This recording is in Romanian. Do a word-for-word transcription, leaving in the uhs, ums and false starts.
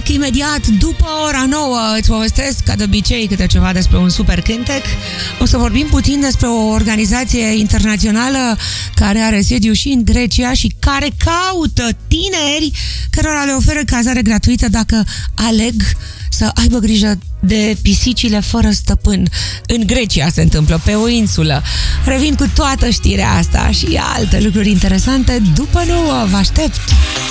back imediat după ora nouă. Îți povestesc, ca de obicei, câte ceva despre un super cântec. O să vorbim puțin despre o organizație internațională care are sediu și în Grecia și care caută tineri cărora le oferă cazare gratuită dacă aleg să aibă grijă de pisicile fără stăpân. În Grecia se întâmplă, pe o insulă. Revin cu toată știrea asta și alte lucruri interesante după nouă. Vă aștept!